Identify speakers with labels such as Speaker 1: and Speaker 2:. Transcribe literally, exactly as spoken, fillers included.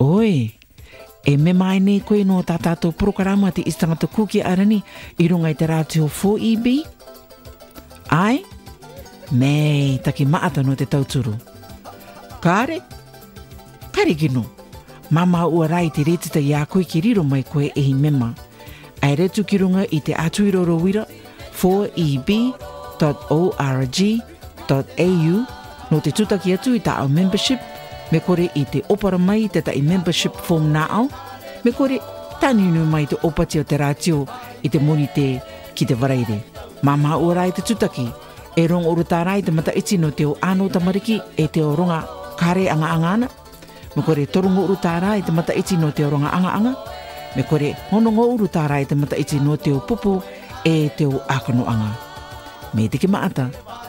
Speaker 1: Oi, e me mai nei koe no tā tātou programa te istangata kuki arani I runga I te rātio four E B? Ai? Mei, taki maata no te tauturu. Kāre? Kare kino. Mama ua rai te retita I a koe ki riro mai koe e hi mema. Ai retu ki runga I te atuiroro wira four E B dot org dot A U no te tutaki atu I ta au membership me kore I te opara mai te tai membership form na au me kore taninu mai te opati o te rātio I te moni te ki te waraire. Mama ua rai te tutaki e rong uru tā rai te mata iti no te o ano tamariki e te o ronga kare anga anga ana me kore torungo uru tā rai te mata iti no te o ronga anga anga me kore honongo uru tā rai te mata iti no te o pupu e te o akano anga. Me te ki maata,